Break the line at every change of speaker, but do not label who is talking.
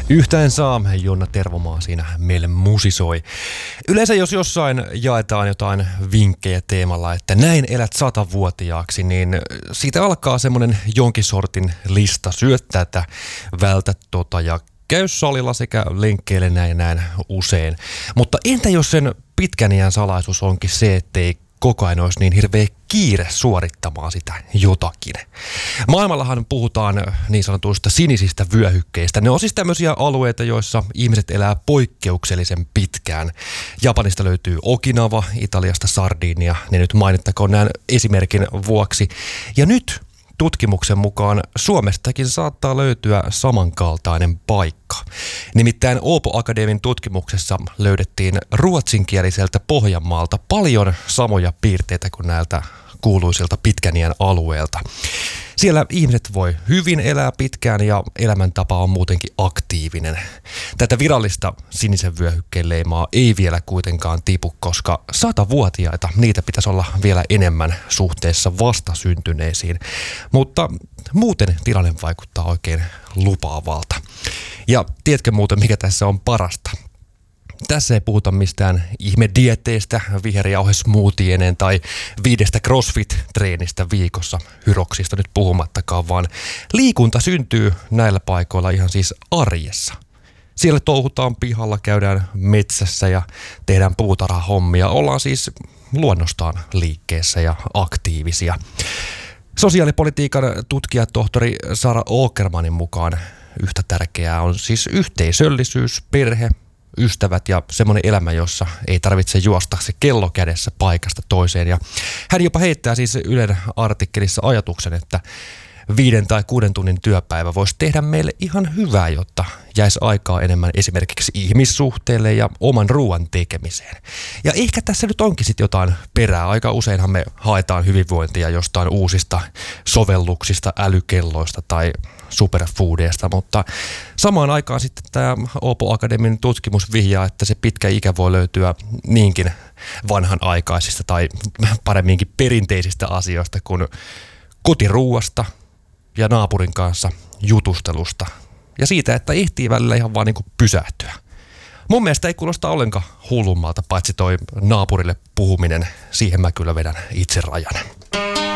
Yhtä en saa, Jonna Tervomaa siinä meille musisoi. Yleensä jos jossain jaetaan jotain vinkkejä teemalla, että näin elät 100-vuotiaaksi, niin siitä alkaa semmoinen jonkin sortin lista. Syö tätä, vältä tota ja käy salilla sekä lenkkeile näin usein. Mutta entä jos sen pitkän iän salaisuus onkin se, ettei koko ajan olisi niin hirveä kiire suorittamaan sitä jotakin. Maailmallahan puhutaan niin sanotuista sinisistä vyöhykkeistä. Ne on siis tämmöisiä alueita, joissa ihmiset elää poikkeuksellisen pitkään. Japanista löytyy Okinawa, Italiasta Sardinia, ne nyt mainittakoon näin esimerkin vuoksi. Ja nyt tutkimuksen mukaan Suomestakin saattaa löytyä samankaltainen paikka. Nimittäin Åbo Akademin tutkimuksessa löydettiin ruotsinkieliseltä Pohjanmaalta paljon samoja piirteitä kuin näiltä kuuluisilta pitkän iän alueelta. Siellä ihmiset voi hyvin elää pitkään ja elämäntapa on muutenkin aktiivinen. Tätä virallista sinisen vyöhykkeen leimaa ei vielä kuitenkaan tipu, koska 100-vuotiaita niitä pitäisi olla vielä enemmän suhteessa vastasyntyneisiin. Mutta muuten tilanne vaikuttaa oikein lupaavalta. Ja tiedätkö muuten, mikä tässä on parasta? Tässä ei puhuta mistään ihmedieteistä, viherjauhesmoothienen tai 5 CrossFit-treenistä viikossa, hyroksista nyt puhumattakaan, vaan liikunta syntyy näillä paikoilla ihan siis arjessa. Siellä touhutaan pihalla, käydään metsässä ja tehdään puutarhahommia. Ollaan siis luonnostaan liikkeessä ja aktiivisia. Sosiaalipolitiikan tutkija tohtori Sara Åkermanin mukaan yhtä tärkeää on siis yhteisöllisyys, perhe, ystävät ja semmoinen elämä, jossa ei tarvitse juosta se kello kädessä paikasta toiseen. Ja hän jopa heittää siis Ylen artikkelissa ajatuksen, että 5 tai 6 tunnin työpäivä voisi tehdä meille ihan hyvää, jotta jäisi aikaa enemmän esimerkiksi ihmissuhteille ja oman ruoan tekemiseen. Ja ehkä tässä nyt onkin sitten jotain perää. Aika useinhan me haetaan hyvinvointia jostain uusista sovelluksista, älykelloista tai superfoodeista, mutta samaan aikaan sitten tämä Åbo Akademin tutkimus vihjaa, että se pitkä ikä voi löytyä niinkin vanhanaikaisista tai paremminkin perinteisistä asioista kuin kotiruuasta ja naapurin kanssa jutustelusta ja siitä, että ehtii välillä ihan vaan niin kuin pysähtyä. Mun mielestä ei kuulosta ollenkaan hullummalta, paitsi toi naapurille puhuminen, siihen mä kyllä vedän itse rajan.